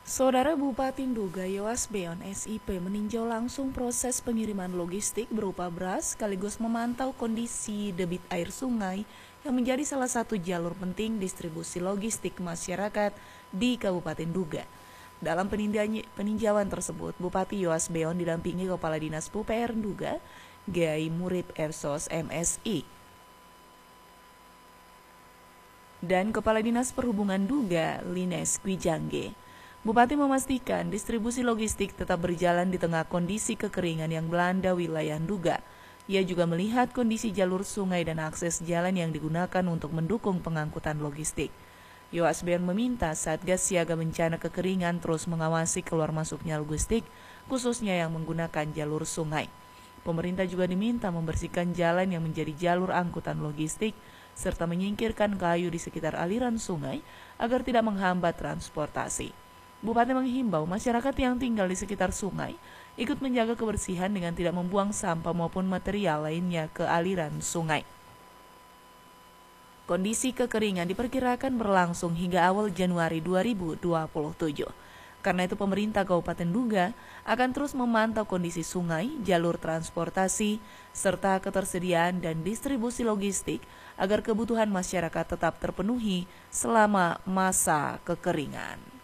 Saudara Bupati Nduga Yowas Beon SIP meninjau langsung proses pengiriman logistik berupa beras sekaligus memantau kondisi debit air sungai yang menjadi salah satu jalur penting distribusi logistik masyarakat di Kabupaten Nduga. Dalam peninjauan tersebut, Bupati Yowas Beon didampingi Kepala Dinas PUPR Nduga, Gai Murib Ersos MSI, dan Kepala Dinas Perhubungan Nduga, Lines Kwijangge. Bupati memastikan distribusi logistik tetap berjalan di tengah kondisi kekeringan yang melanda wilayah Nduga. Ia juga melihat kondisi jalur sungai dan akses jalan yang digunakan untuk mendukung pengangkutan logistik. Yowas Beon meminta Satgas Siaga Bencana Kekeringan terus mengawasi keluar masuknya logistik, khususnya yang menggunakan jalur sungai. Pemerintah juga diminta membersihkan jalan yang menjadi jalur angkutan logistik, serta menyingkirkan kayu di sekitar aliran sungai agar tidak menghambat transportasi. Bupati menghimbau masyarakat yang tinggal di sekitar sungai ikut menjaga kebersihan dengan tidak membuang sampah maupun material lainnya ke aliran sungai. Kondisi kekeringan diperkirakan berlangsung hingga awal Januari 2027. Karena itu pemerintah Kabupaten Nduga akan terus memantau kondisi sungai, jalur transportasi, serta ketersediaan dan distribusi logistik agar kebutuhan masyarakat tetap terpenuhi selama masa kekeringan.